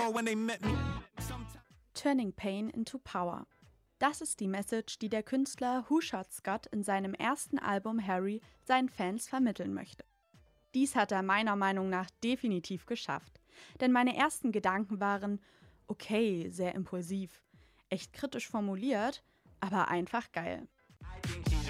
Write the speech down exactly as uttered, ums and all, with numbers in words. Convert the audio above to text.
Turning Pain into Power. Das ist die Message, die der Künstler Who Shot Scott in seinem ersten Album Harry seinen Fans vermitteln möchte. Dies hat er meiner Meinung nach definitiv geschafft. Denn meine ersten Gedanken waren, okay, sehr impulsiv, echt kritisch formuliert, aber einfach geil. I think